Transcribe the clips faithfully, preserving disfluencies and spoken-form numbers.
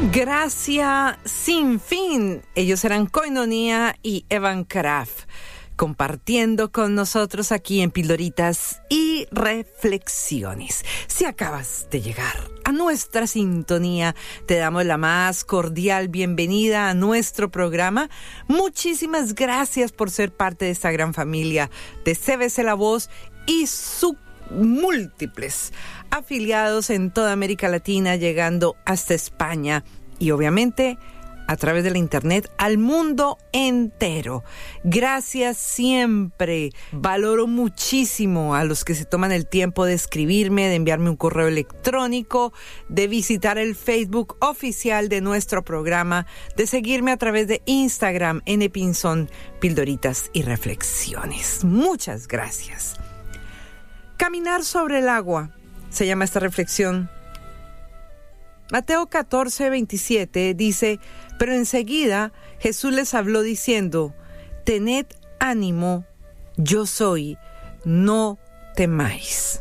Gracia sin fin. Ellos eran Koinonia y Evan Craft, compartiendo con nosotros aquí en Pildoritas y Reflexiones. Si acabas de llegar a nuestra sintonía, te damos la más cordial bienvenida a nuestro programa. Muchísimas gracias por ser parte de esta gran familia de C B C La Voz y sus múltiples afiliados en toda América Latina, llegando hasta España y obviamente a través de la internet al mundo entero. Gracias siempre. Valoro muchísimo a los que se toman el tiempo de escribirme, de enviarme un correo electrónico, de visitar el Facebook oficial de nuestro programa, de seguirme a través de Instagram, N Pinzón, Pildoritas y Reflexiones. Muchas gracias. Caminar sobre el agua se llama esta reflexión. Mateo catorce, veintisiete dice: pero enseguida Jesús les habló diciendo: tened ánimo, yo soy, no temáis.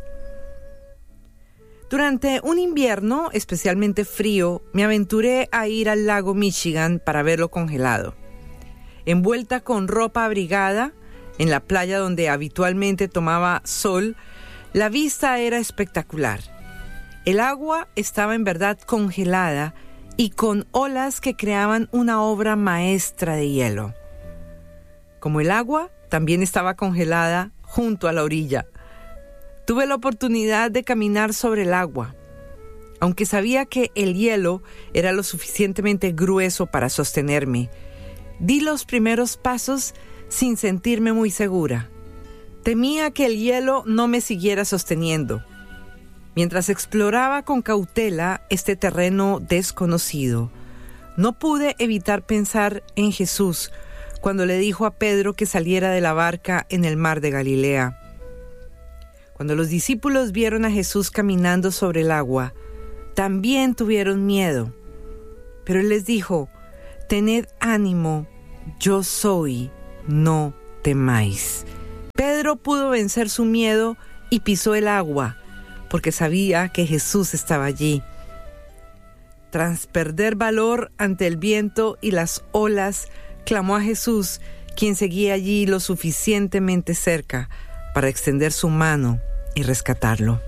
Durante un invierno especialmente frío, me aventuré a ir al lago Michigan para verlo congelado. Envuelta con ropa abrigada, en la playa donde habitualmente tomaba sol, la vista era espectacular. El agua estaba en verdad congelada y con olas que creaban una obra maestra de hielo. Como el agua también estaba congelada junto a la orilla, tuve la oportunidad de caminar sobre el agua. Aunque sabía que el hielo era lo suficientemente grueso para sostenerme, di los primeros pasos sin sentirme muy segura. Temía que el hielo no me siguiera sosteniendo. Mientras exploraba con cautela este terreno desconocido, no pude evitar pensar en Jesús cuando le dijo a Pedro que saliera de la barca en el mar de Galilea. Cuando los discípulos vieron a Jesús caminando sobre el agua, también tuvieron miedo. Pero él les dijo: tened ánimo, yo soy, no temáis. Pedro pudo vencer su miedo y pisó el agua, porque sabía que Jesús estaba allí. Tras perder valor ante el viento y las olas, clamó a Jesús, quien seguía allí lo suficientemente cerca para extender su mano y rescatarlo.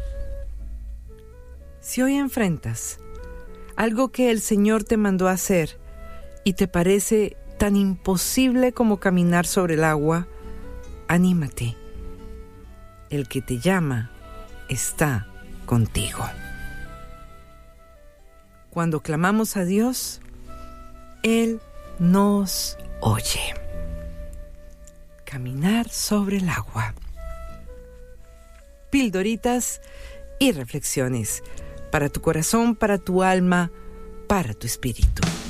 Si hoy enfrentas algo que el Señor te mandó a hacer y te parece tan imposible como caminar sobre el agua, anímate. El que te llama está contigo. Cuando clamamos a Dios, Él nos oye. Caminar sobre el agua. Pildoritas y reflexiones para tu corazón, para tu alma, para tu espíritu.